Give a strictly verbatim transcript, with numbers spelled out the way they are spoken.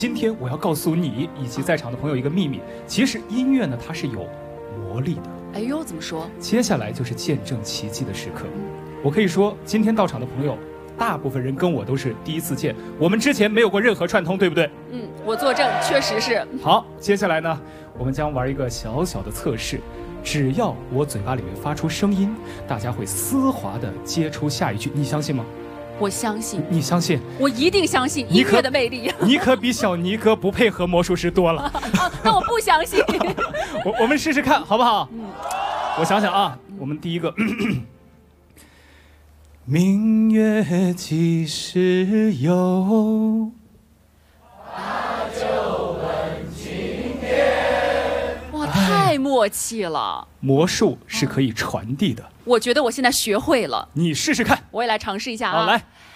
今天我要告诉你以及在场的朋友一个秘密，其实音乐呢，它是有魔力的。 哎呦，怎么说？ 接下来就是见证奇迹的时刻。我可以说，今天到场的朋友，大部分人跟我都是第一次见，我们之前没有过任何串通，对不对？ 嗯，我作证，确实是。 好，接下来呢，我们将玩一个小小的测试。只要我嘴巴里面发出声音，大家会丝滑地接出下一句，你相信吗？ 我相信。 你相信？ 我一定相信音乐的魅力。 你可比小尼哥不配合魔术师多了。 啊，那我不相信。 我我们试试看，好不好？嗯，我想想啊，我们第一个，明月几时有？ 太默契了， 魔术是可以传递的。 我觉得我现在学会了， 你试试看。 我也来尝试一下啊。 好，来。